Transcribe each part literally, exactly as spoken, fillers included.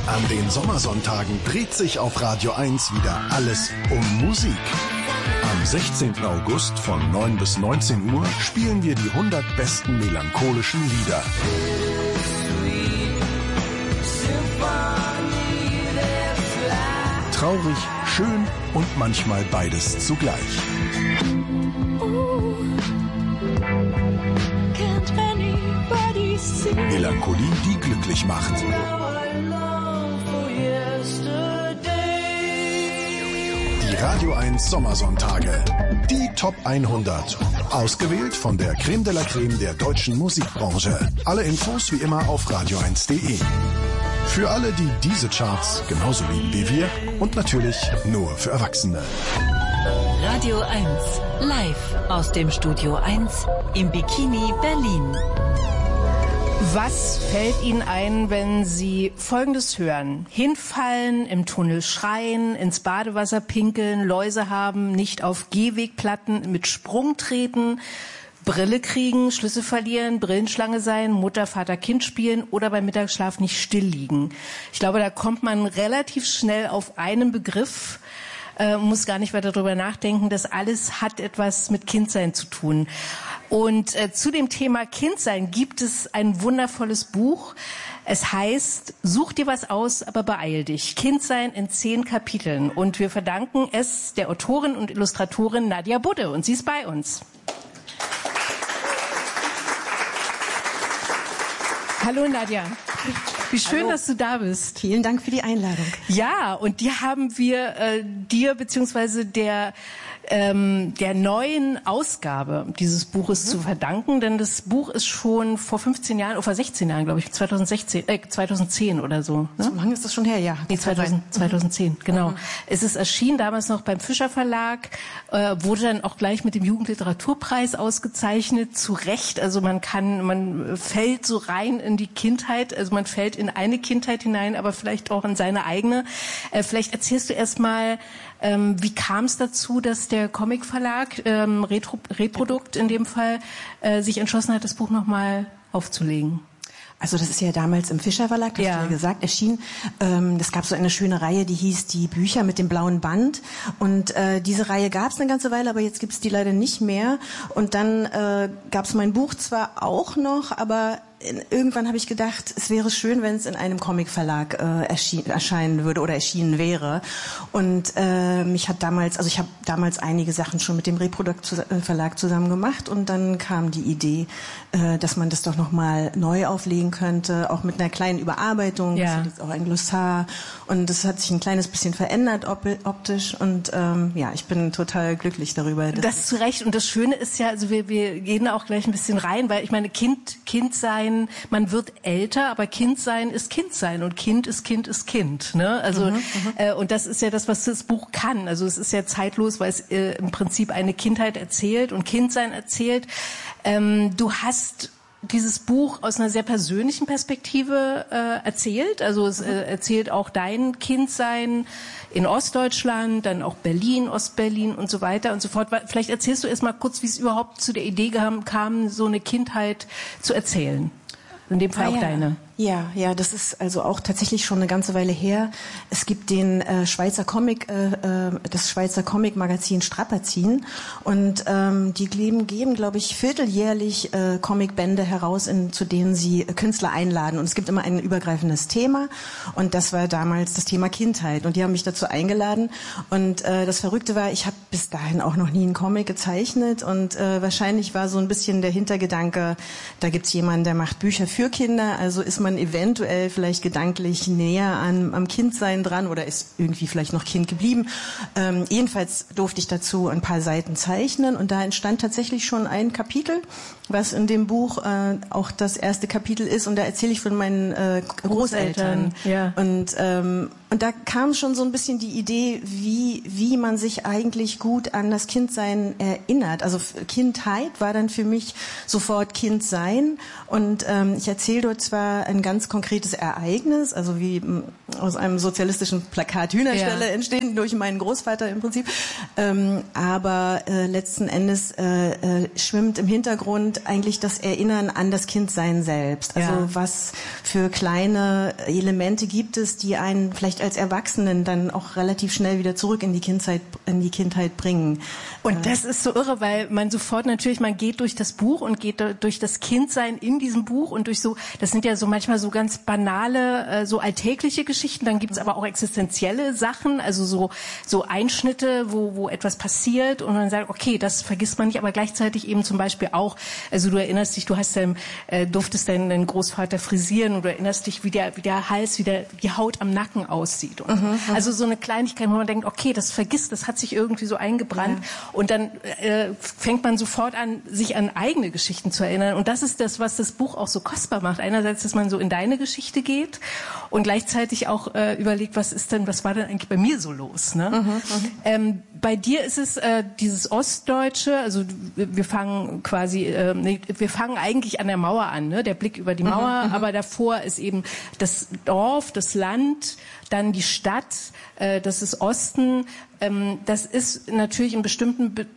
An den Sommersonntagen dreht sich auf Radio eins wieder alles um Musik. Am sechzehnten August von neun bis neunzehn Uhr spielen wir die hundert besten melancholischen Lieder. Traurig, schön und manchmal beides zugleich. Melancholie, die glücklich macht. Die Radio eins Sommersonntage. Die Top hundert. Ausgewählt von der Creme de la Creme der deutschen Musikbranche. Alle Infos wie immer auf radio eins punkt de. Für alle, die diese Charts genauso lieben wie wir und natürlich nur für Erwachsene. Radio eins, live aus dem Studio eins im Bikini Berlin. Was fällt Ihnen ein, wenn Sie Folgendes hören? Hinfallen, im Tunnel schreien, ins Badewasser pinkeln, Läuse haben, nicht auf Gehwegplatten mit Sprung treten, Brille kriegen, Schlüssel verlieren, Brillenschlange sein, Mutter, Vater, Kind spielen oder beim Mittagsschlaf nicht still liegen. Ich glaube, da kommt man relativ schnell auf einen Begriff, äh, muss gar nicht weiter darüber nachdenken. Das alles hat etwas mit Kindsein zu tun. Und äh, zu dem Thema Kindsein gibt es ein wundervolles Buch. Es heißt, such dir was aus, aber beeil dich. Kindsein in zehn Kapiteln. Und wir verdanken es der Autorin und Illustratorin Nadja Budde. Und sie ist bei uns. Hallo Nadja. Wie schön, Hallo. Dass du da bist. Vielen Dank für die Einladung. Ja, und die haben wir äh, dir beziehungsweise der ähm, der neuen Ausgabe dieses Buches mhm. zu verdanken, denn das Buch ist schon vor fünfzehn Jahren, oder vor sechzehn Jahren, glaube ich, zweitausendsechzehn, äh, zweitausendzehn oder so. Ne? So lange ist das schon her, ja. Nee, zweitausend, zweitausendzehn, genau. Mhm. Es ist erschienen, damals noch beim Fischer Verlag, äh, wurde dann auch gleich mit dem Jugendliteraturpreis ausgezeichnet, zu Recht. Also man kann, man fällt so rein in die Kindheit, also man fällt in eine Kindheit hinein, aber vielleicht auch in seine eigene. Äh, vielleicht erzählst du erst mal, ähm, wie kam es dazu, dass der Comic-Verlag, ähm, Retro, Reprodukt in dem Fall, äh, sich entschlossen hat, das Buch nochmal aufzulegen? Also das ist ja damals im Fischer Verlag, das ja. hast du ja gesagt, erschienen. Ähm, das gab so eine schöne Reihe, die hieß Die Bücher mit dem blauen Band. Und äh, diese Reihe gab es eine ganze Weile, aber jetzt gibt es die leider nicht mehr. Und dann äh, gab es mein Buch zwar auch noch, aber irgendwann habe ich gedacht, es wäre schön, wenn es in einem Comicverlag äh, erschien, erscheinen würde oder erschienen wäre. Und äh, mich hat damals, also ich habe damals einige Sachen schon mit dem Reprodukt Verlag zusammen gemacht und dann kam die Idee, äh, dass man das doch nochmal neu auflegen könnte, auch mit einer kleinen Überarbeitung. Ja. Das hat jetzt auch ein Glossar und das hat sich ein kleines bisschen verändert optisch und ähm, ja, ich bin total glücklich darüber. Das ist zu Recht und das Schöne ist ja, also wir, wir gehen da auch gleich ein bisschen rein, weil ich meine, Kind, Kind sein, man wird älter, aber Kind sein ist Kind sein und Kind ist Kind ist Kind. Ne? Also mhm, äh, und das ist ja das, was das Buch kann. Also es ist ja zeitlos, weil es äh, im Prinzip eine Kindheit erzählt und Kindsein erzählt. Ähm, du hast dieses Buch aus einer sehr persönlichen Perspektive äh, erzählt. Also es äh, erzählt auch dein Kindsein in Ostdeutschland, dann auch Berlin, Ostberlin und so weiter und so fort. Vielleicht erzählst du erst mal kurz, wie es überhaupt zu der Idee kam, kam so eine Kindheit zu erzählen. In dem Fall ah, auch ja. deine. Ja, ja, das ist also auch tatsächlich schon eine ganze Weile her. Es gibt den äh, Schweizer Comic, äh, äh, das Schweizer Comic-Magazin Strapazin und ähm, die geben, geben glaube ich, vierteljährlich äh, Comicbände heraus, in, zu denen sie äh, Künstler einladen. Und es gibt immer ein übergreifendes Thema und das war damals das Thema Kindheit. Und die haben mich dazu eingeladen. Und äh, das Verrückte war, ich habe bis dahin auch noch nie einen Comic gezeichnet und äh, wahrscheinlich war so ein bisschen der Hintergedanke, da gibt's jemanden, der macht Bücher für Kinder, also ist man eventuell vielleicht gedanklich näher an, am Kindsein dran oder ist irgendwie vielleicht noch Kind geblieben. Ähm, jedenfalls durfte ich dazu ein paar Seiten zeichnen und da entstand tatsächlich schon ein Kapitel, was in dem Buch äh, auch das erste Kapitel ist und da erzähle ich von meinen äh, Großeltern. Großeltern, ja. Und ähm, und da kam schon so ein bisschen die Idee, wie wie man sich eigentlich gut an das Kindsein erinnert. Also Kindheit war dann für mich sofort Kindsein und ähm, ich erzähle dort zwar eine ein ganz konkretes Ereignis, also wie aus einem sozialistischen Plakat Hühnerstelle ja. entstehen durch meinen Großvater im Prinzip. Ähm, aber äh, letzten Endes äh, äh, schwimmt im Hintergrund eigentlich das Erinnern an das Kindsein selbst. Also ja. was für kleine Elemente gibt es, die einen vielleicht als Erwachsenen dann auch relativ schnell wieder zurück in die Kindheit, in die Kindheit bringen. Und das ist so irre, weil man sofort natürlich, man geht durch das Buch und geht durch das Kindsein in diesem Buch und durch so, das sind ja so manchmal so ganz banale, so alltägliche Geschichten, dann gibt's aber auch existenzielle Sachen, also so so Einschnitte, wo wo etwas passiert und man sagt, okay, das vergisst man nicht, aber gleichzeitig eben zum Beispiel auch, also du erinnerst dich, du hast dein, äh, durftest deinen, deinen Großvater frisieren und du erinnerst dich, wie der, wie der Hals, wie der, die Haut am Nacken aussieht. Und mhm, also so eine Kleinigkeit, wo man denkt, okay, das vergisst, das hat sich irgendwie so eingebrannt. Ja. Und dann äh, fängt man sofort an, sich an eigene Geschichten zu erinnern. Und das ist das, was das Buch auch so kostbar macht. Einerseits, dass man so in deine Geschichte geht und gleichzeitig auch äh, überlegt, was ist denn, was war denn eigentlich bei mir so los? Ne? Mhm, ähm, bei dir ist es äh, dieses Ostdeutsche, also wir fangen quasi, äh, nee, wir fangen eigentlich an der Mauer an, ne? Der Blick über die Mauer, mhm, aber davor ist eben das Dorf, das Land, dann die Stadt, äh, das ist Osten. Ähm, das ist natürlich in bestimmten Be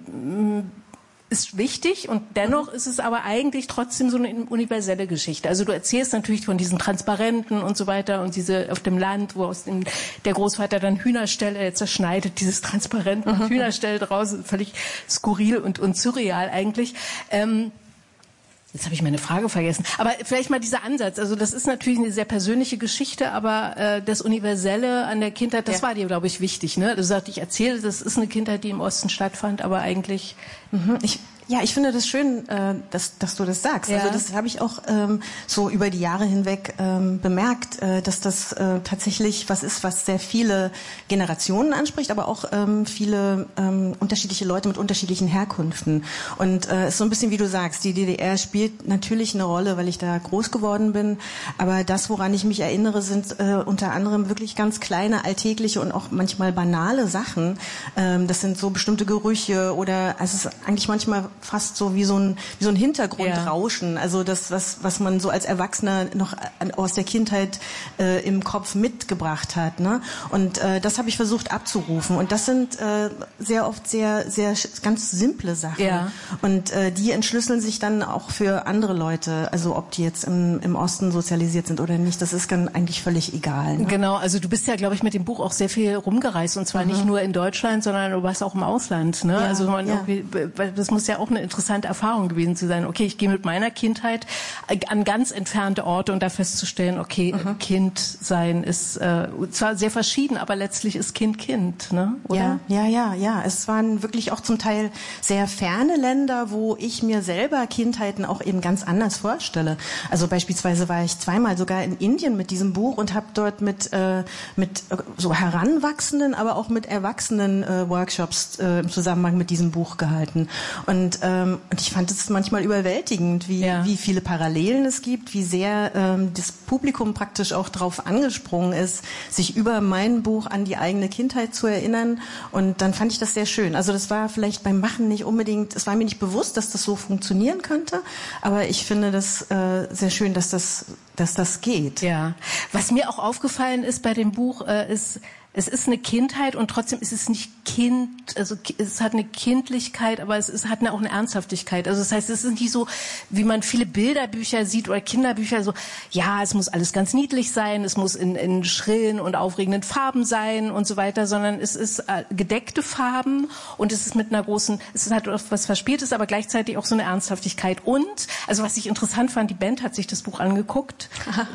ist wichtig und dennoch ist es aber eigentlich trotzdem so eine universelle Geschichte. Also du erzählst natürlich von diesen Transparenten und so weiter und diese auf dem Land, wo aus dem, der Großvater dann Hühnerställe zerschneidet, dieses Transparent und Hühnerställe draußen, völlig skurril und, und surreal eigentlich. Ähm, Jetzt habe ich meine Frage vergessen. Aber vielleicht mal dieser Ansatz. Also das ist natürlich eine sehr persönliche Geschichte, aber äh, das Universelle an der Kindheit, das ja. war dir, glaube ich, wichtig. Ne? Du sagst, ich erzähle, das ist eine Kindheit, die im Osten stattfand, aber eigentlich... Mhm. Ich Ja, ich finde das schön, äh, dass, dass du das sagst. Ja. Also das habe ich auch ähm, so über die Jahre hinweg ähm, bemerkt, äh, dass das äh, tatsächlich was ist, was sehr viele Generationen anspricht, aber auch ähm, viele ähm, unterschiedliche Leute mit unterschiedlichen Herkünften. Und es äh, ist so ein bisschen, wie du sagst, die D D R spielt natürlich eine Rolle, weil ich da groß geworden bin. Aber das, woran ich mich erinnere, sind äh, unter anderem wirklich ganz kleine, alltägliche und auch manchmal banale Sachen. Ähm, das sind so bestimmte Gerüche oder also es ist eigentlich manchmal fast so wie so ein wie so ein Hintergrundrauschen, ja. Also das was was man so als Erwachsener noch aus der Kindheit äh, im Kopf mitgebracht hat, ne? Und äh, das habe ich versucht abzurufen und das sind äh, sehr oft sehr sehr ganz simple Sachen, ja. Und äh, die entschlüsseln sich dann auch für andere Leute, also ob die jetzt im, im Osten sozialisiert sind oder nicht, das ist dann eigentlich völlig egal, ne? Genau, also du bist ja, glaube ich, mit dem Buch auch sehr viel rumgereist und zwar mhm. nicht nur in Deutschland, sondern du warst auch im Ausland, ne? Ja, also man ja. das muss ja auch eine interessante Erfahrung gewesen zu sein. Okay, ich gehe mit meiner Kindheit an ganz entfernte Orte und da festzustellen, okay, mhm. Kind sein ist äh, zwar sehr verschieden, aber letztlich ist Kind Kind, ne? Oder? Ja, ja, ja, ja. Es waren wirklich auch zum Teil sehr ferne Länder, wo ich mir selber Kindheiten auch eben ganz anders vorstelle. Also beispielsweise war ich zweimal sogar in Indien mit diesem Buch und habe dort mit äh, mit so Heranwachsenden, aber auch mit Erwachsenen äh, Workshops äh, im Zusammenhang mit diesem Buch gehalten. Und, ähm, und ich fand es manchmal überwältigend, wie, ja. wie viele Parallelen es gibt, wie sehr ähm, das Publikum praktisch auch drauf angesprungen ist, sich über mein Buch an die eigene Kindheit zu erinnern. Und dann fand ich das sehr schön. Also das war vielleicht beim Machen nicht unbedingt, es war mir nicht bewusst, dass das so funktionieren könnte, aber ich finde das äh, sehr schön, dass das, dass das geht. Ja. Was mir auch aufgefallen ist bei dem Buch, äh, ist, es ist eine Kindheit und trotzdem ist es nicht Kind, also es hat eine Kindlichkeit, aber es ist, hat eine, auch eine Ernsthaftigkeit. Also das heißt, es ist nicht so, wie man viele Bilderbücher sieht oder Kinderbücher, so, ja, es muss alles ganz niedlich sein, es muss in, in schrillen und aufregenden Farben sein und so weiter, sondern es ist äh, gedeckte Farben und es ist mit einer großen, es hat was Verspieltes, aber gleichzeitig auch so eine Ernsthaftigkeit. Und, also was ich interessant fand, die Band hat sich das Buch angeguckt,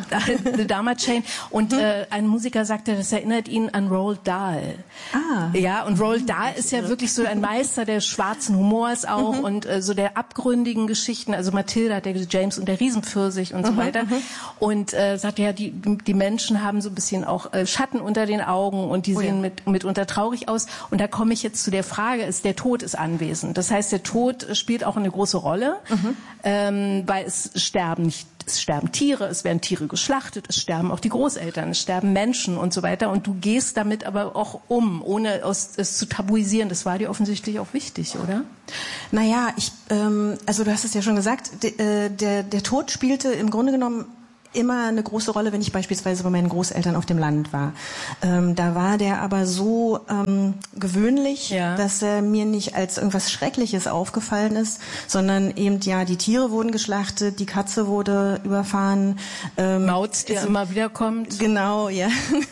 The Dharma Chain, und mhm. äh, ein Musiker sagte, das erinnert ihn an Roald Dahl. Ah. Ja, und Roald Dahl ist ja wirklich so ein Meister des schwarzen Humors auch mhm. und äh, so der abgründigen Geschichten, also Mathilda, der James und der Riesenpfirsich und so mhm. weiter. Und äh, sagt ja, die die Menschen haben so ein bisschen auch äh, Schatten unter den Augen und die oh, sehen ja. mit mitunter traurig aus. Und da komme ich jetzt zu der Frage, ist der Tod ist anwesend. Das heißt, der Tod spielt auch eine große Rolle, mhm. ähm, weil es sterben nicht Es sterben Tiere, es werden Tiere geschlachtet, es sterben auch die Großeltern, es sterben Menschen und so weiter. Und du gehst damit aber auch um, ohne es zu tabuisieren. Das war dir offensichtlich auch wichtig, oder? Naja, ich, ähm, also du hast es ja schon gesagt, de, äh, der, der Tod spielte im Grunde genommen immer eine große Rolle, wenn ich beispielsweise bei meinen Großeltern auf dem Land war. Ähm, da war der aber so ähm, gewöhnlich, ja. dass er mir nicht als irgendwas Schreckliches aufgefallen ist, sondern eben, ja, die Tiere wurden geschlachtet, die Katze wurde überfahren. Ähm, Mauz, die also, immer wieder kommt. Genau, ja.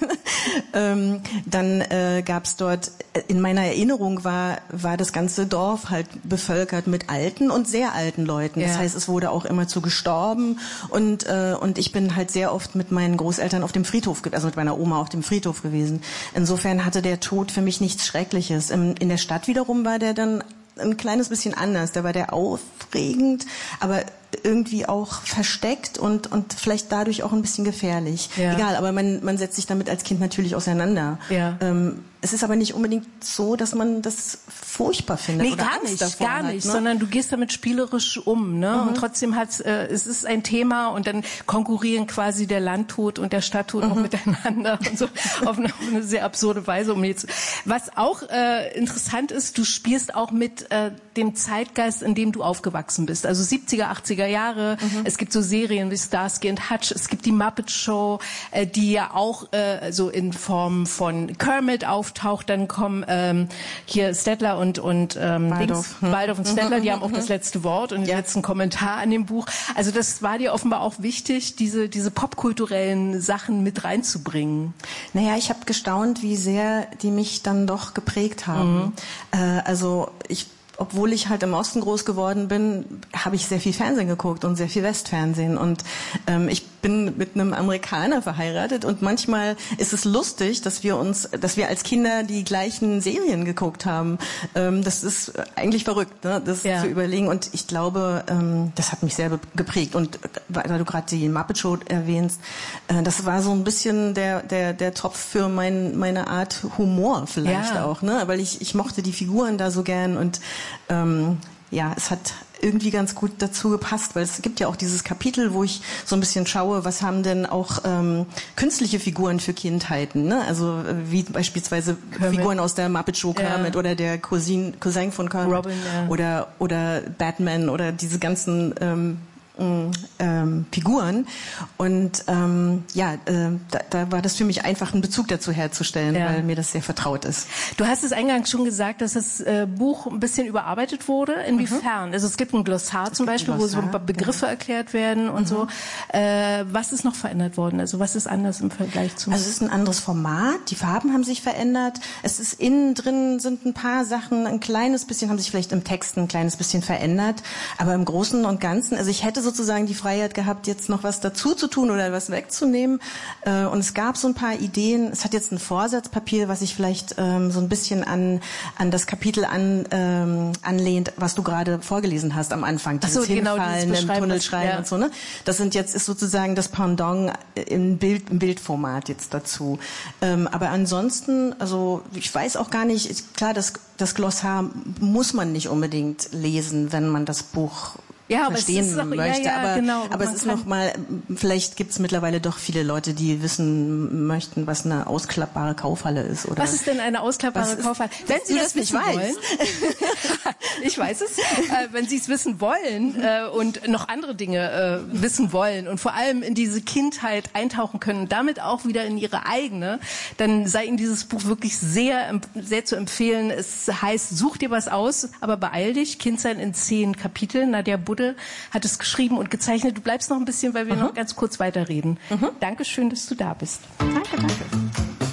ähm, dann äh, gab es dort, in meiner Erinnerung war, war das ganze Dorf halt bevölkert mit alten und sehr alten Leuten. Ja. Das heißt, es wurde auch immer zu gestorben und, äh, und ich bin halt sehr oft mit meinen Großeltern auf dem Friedhof, also mit meiner Oma auf dem Friedhof gewesen. Insofern hatte der Tod für mich nichts Schreckliches. In, in der Stadt wiederum war der dann ein kleines bisschen anders. Da war der aufregend, aber irgendwie auch versteckt und und vielleicht dadurch auch ein bisschen gefährlich. Ja. Egal, aber man man setzt sich damit als Kind natürlich auseinander. Ja. Ähm, es ist aber nicht unbedingt so, dass man das furchtbar findet. Nee, oder gar Angst nicht, davor gar hat, nicht, ne? sondern du gehst damit spielerisch um, ne? Mhm. Und trotzdem hat äh, es ist ein Thema und dann konkurrieren quasi der Landtod und der Stadttod mhm. auch miteinander und so auf eine, auf eine sehr absurde Weise. Um jetzt, was auch äh, interessant ist, du spielst auch mit äh, dem Zeitgeist, in dem du aufgewachsen bist. Also siebziger, achtziger Jahre. Mhm. Es gibt so Serien wie Starsky and Hutch. Es gibt die Muppet Show, äh, die ja auch äh, so in Form von Kermit auftaucht. Dann kommen ähm, hier Stettler und und ähm, Waldorf. Hm. Waldorf und Stettler. Die haben auch das letzte Wort und den ja. letzten Kommentar an dem Buch. Also das war dir offenbar auch wichtig, diese diese popkulturellen Sachen mit reinzubringen. Naja, ich habe gestaunt, wie sehr die mich dann doch geprägt haben. Mhm. Äh, also ich Obwohl ich halt im Osten groß geworden bin, habe ich sehr viel Fernsehen geguckt und sehr viel Westfernsehen. Und ähm, ich bin mit einem Amerikaner verheiratet und manchmal ist es lustig, dass wir uns, dass wir als Kinder die gleichen Serien geguckt haben. Ähm, das ist eigentlich verrückt, ne? Das ja. zu überlegen. Und ich glaube, ähm, das hat mich sehr geprägt. Und weil du gerade die Muppet Show erwähnst, äh, das war so ein bisschen der der der Topf für mein, meine Art Humor vielleicht ja. auch, ne? Weil ich ich mochte die Figuren da so gern und Ähm, ja, es hat irgendwie ganz gut dazu gepasst, weil es gibt ja auch dieses Kapitel, wo ich so ein bisschen schaue, was haben denn auch ähm, künstliche Figuren für Kindheiten, ne? Also äh, wie beispielsweise Kermit. Figuren aus der Muppet Show Kermit ja. oder der Cousin, Cousin von Kermit Robin, ja. oder oder Batman oder diese ganzen ähm, Ähm, Figuren und ähm, ja, äh, da, da war das für mich einfach, einen Bezug dazu herzustellen, ja. weil mir das sehr vertraut ist. Du hast es eingangs schon gesagt, dass das äh, Buch ein bisschen überarbeitet wurde. Inwiefern? Mhm. Also es gibt ein Glossar zum Beispiel, Glossar, wo so Begriffe ja. erklärt werden und mhm. so. Äh, was ist noch verändert worden? Also was ist anders im Vergleich zum... Also es ist ein anderes Format, die Farben haben sich verändert, es ist innen drin sind ein paar Sachen, ein kleines bisschen haben sich vielleicht im Text ein kleines bisschen verändert, aber im Großen und Ganzen, also ich hätte sozusagen die Freiheit gehabt, jetzt noch was dazu zu tun oder was wegzunehmen. Und es gab so ein paar Ideen. Es hat jetzt ein Vorsatzpapier, was sich vielleicht ähm, so ein bisschen an an das Kapitel an, ähm, anlehnt, was du gerade vorgelesen hast am Anfang. Dieses Ach so, genau, Hinfallen, dieses im Tunnel schreien ja. und so. Ne? Das sind jetzt ist sozusagen das Pendant im Bild im Bildformat jetzt dazu. Ähm, aber ansonsten, also ich weiß auch gar nicht. Ist klar, das das Glossar muss man nicht unbedingt lesen, wenn man das Buch ja, verstehen aber möchte, ja, ja, aber, genau, aber es ist noch mal, vielleicht gibt es mittlerweile doch viele Leute, die wissen möchten, was eine ausklappbare Kaufhalle ist. Oder was ist denn eine ausklappbare Kaufhalle? Wenn Sie das, das wissen wollen, ich weiß es, äh, wenn Sie es wissen wollen äh, und noch andere Dinge äh, wissen wollen und vor allem in diese Kindheit eintauchen können und damit auch wieder in ihre eigene, dann sei Ihnen dieses Buch wirklich sehr, sehr zu empfehlen. Es heißt, such dir was aus, aber beeil dich, Kindsein in zehn Kapiteln. Nadja Budde hat es geschrieben und gezeichnet. Du bleibst noch ein bisschen, weil wir mhm. noch ganz kurz weiterreden. Mhm. Dankeschön, dass du da bist. Danke, danke.